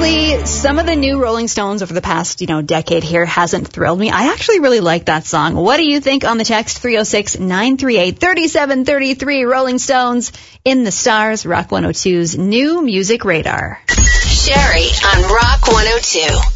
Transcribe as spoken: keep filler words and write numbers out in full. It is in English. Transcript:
honestly, some of the new Rolling Stones over the past, you know, decade here hasn't thrilled me. I actually really like that song. What do you think on the text? three oh six, nine three eight, three seven three three. Rolling Stones in the Stars, Rock one oh two's new music radar. Sherry on Rock one oh two.